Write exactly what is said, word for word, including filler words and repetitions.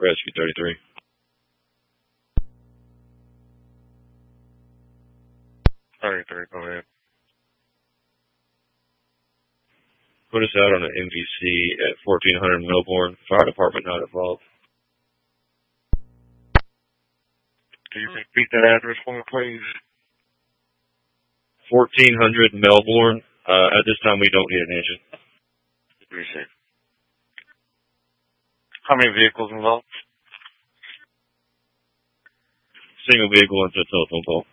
Rescue thirty-three. thirty-three, go ahead. Put us out on an M V C at fourteen hundred Melbourne. Fire department not involved. Do you repeat that address for me, please? fourteen hundred Melbourne. Uh, at this time, we don't need an engine. Appreciate it. How many vehicles involved? Single vehicle into a telephone pole.